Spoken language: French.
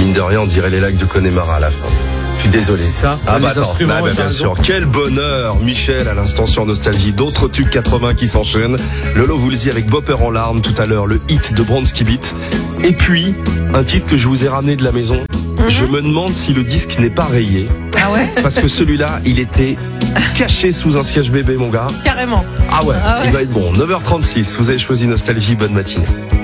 Mine de rien, on dirait les lacs du Connemara à la fin. Je suis désolé. C'est ça. Ah les bah attends, instruments, bien sûr. Quel bonheur, Michel, à l'instant sur Nostalgie. D'autres tubes 80 qui s'enchaînent. Lolo Woolsey avec Bopper en larmes tout à l'heure, le hit de Bronski Beat. Et puis, un titre que je vous ai ramené de la maison. Je me demande si le disque n'est pas rayé. Ah ouais? Parce que celui-là, il était caché sous un siège bébé, mon gars. Carrément. Ah ouais, il va être bon. 9h36, vous avez choisi Nostalgie, bonne matinée.